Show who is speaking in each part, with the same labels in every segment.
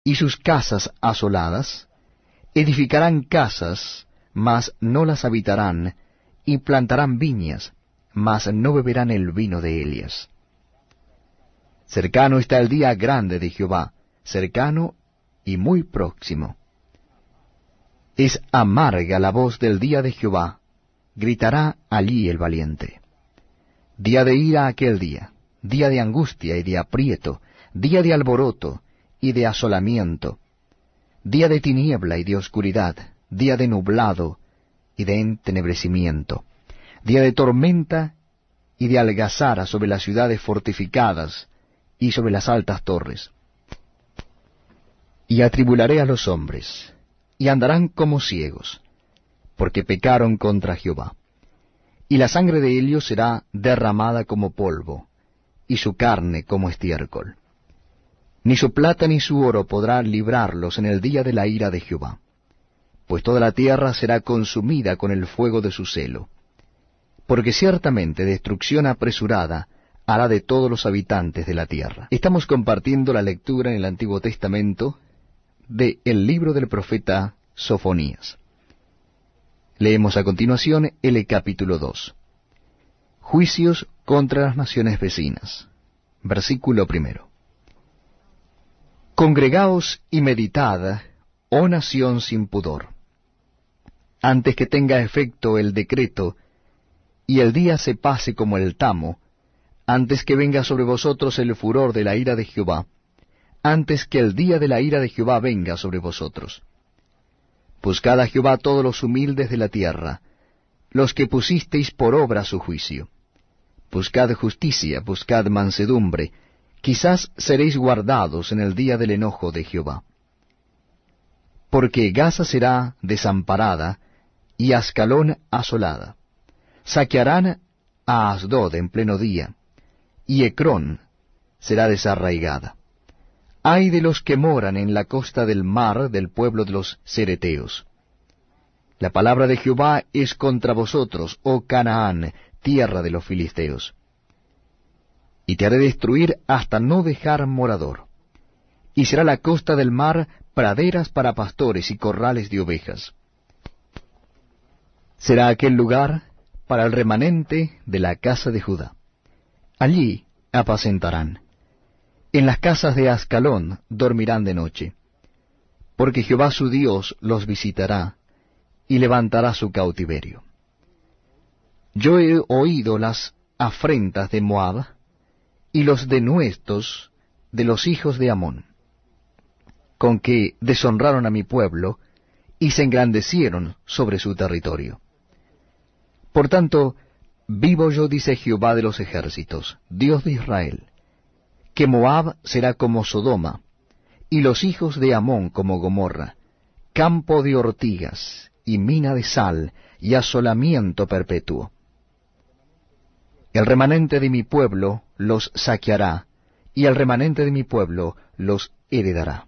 Speaker 1: y sus casas asoladas, edificarán casas, mas no las habitarán, y plantarán viñas, mas no beberán el vino de ellas. Cercano está el día grande de Jehová, cercano y muy próximo. Es amarga la voz del día de Jehová, gritará allí el valiente. Día de ira aquel día, día de angustia y de aprieto, día de alboroto y de asolamiento, día de tiniebla y de oscuridad, día de nublado y de entenebrecimiento, día de tormenta y de algazara sobre las ciudades fortificadas y sobre las altas torres. Y atribularé a los hombres, y andarán como ciegos, porque pecaron contra Jehová. Y la sangre de ellos será derramada como polvo, y su carne como estiércol. Ni su plata ni su oro podrá librarlos en el día de la ira de Jehová, pues toda la tierra será consumida con el fuego de su celo. Porque ciertamente destrucción apresurada hará de todos los habitantes de la tierra. Estamos compartiendo la lectura en el Antiguo Testamento de el libro del profeta Sofonías. Leemos a continuación el capítulo 2. Juicios contra las naciones vecinas. Versículo 1. Congregaos y meditad, oh nación sin pudor, antes que tenga efecto el decreto, y el día se pase como el tamo, antes que venga sobre vosotros el furor de la ira de Jehová, antes que el día de la ira de Jehová venga sobre vosotros. Buscad a Jehová todos los humildes de la tierra, los que pusisteis por obra su juicio. Buscad justicia, buscad mansedumbre, quizás seréis guardados en el día del enojo de Jehová. Porque Gaza será desamparada, y Ascalón asolada. Saquearán a Asdod en pleno día, y Ecrón será desarraigada. Ay de los que moran en la costa del mar del pueblo de los cereteos. La palabra de Jehová es contra vosotros, oh Canaán, tierra de los filisteos. Y te haré destruir hasta no dejar morador. Y será la costa del mar praderas para pastores y corrales de ovejas. Será aquel lugar para el remanente de la casa de Judá. Allí apacentarán. En las casas de Ascalón dormirán de noche. Porque Jehová su Dios los visitará, y levantará su cautiverio. Yo he oído las afrentas de Moab, y los denuestos de los hijos de Amón, con que deshonraron a mi pueblo, y se engrandecieron sobre su territorio. Por tanto, vivo yo, dice Jehová de los ejércitos, Dios de Israel, que Moab será como Sodoma, y los hijos de Amón como Gomorra, campo de ortigas, y mina de sal, y asolamiento perpetuo. El remanente de mi pueblo los saqueará, y el remanente de mi pueblo los heredará.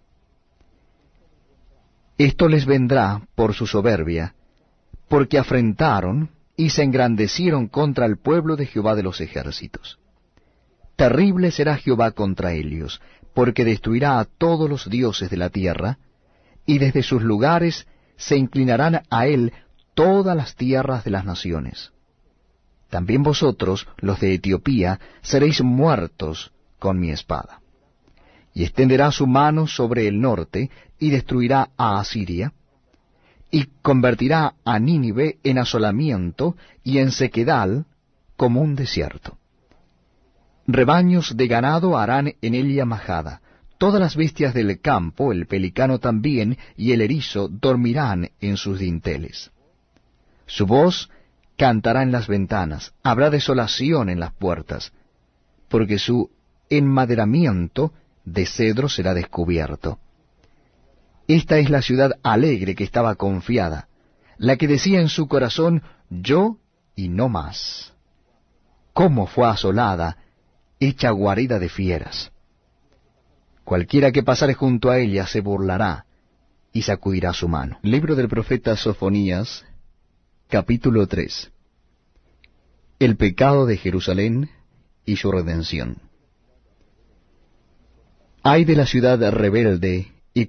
Speaker 1: Esto les vendrá por su soberbia, porque afrentaron y se engrandecieron contra el pueblo de Jehová de los ejércitos. Terrible será Jehová contra ellos, porque destruirá a todos los dioses de la tierra, y desde sus lugares se inclinarán a él todas las tierras de las naciones. También vosotros, los de Etiopía, seréis muertos con mi espada. Y extenderá su mano sobre el norte, y destruirá a Asiria, y convertirá a Nínive en asolamiento, y en sequedal como un desierto. Rebaños de ganado harán en ella majada. Todas las bestias del campo, el pelicano también, y el erizo dormirán en sus dinteles. Su voz cantará en las ventanas, habrá desolación en las puertas, porque su enmaderamiento de cedro será descubierto. Esta es la ciudad alegre que estaba confiada, la que decía en su corazón, yo y no más. ¿Cómo fue asolada, hecha guarida de fieras? Cualquiera que pasare junto a ella se burlará y sacudirá su mano. Libro del profeta Sofonías, capítulo 3. El pecado de Jerusalén y su redención. Ay de la ciudad rebelde